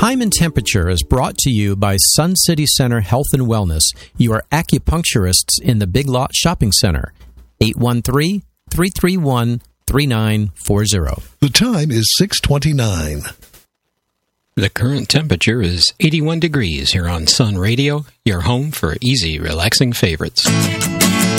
Time and Temperature is brought to you by Sun City Center Health and Wellness, your acupuncturists in the Big Lot Shopping Center. 813-331-3940. The time is 6:29. The current temperature is 81 degrees here on Sun Radio, your home for easy, relaxing favorites.